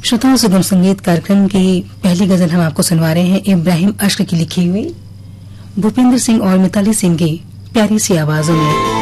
श्रोताओं सुगम संगीत कार्यक्रम की पहली गजल हम आपको सुनवा रहे हैं इब्राहिम अश्क की लिखी हुई भूपेंद्र सिंह और मिताली सिंह की प्यारी सी आवाजों में।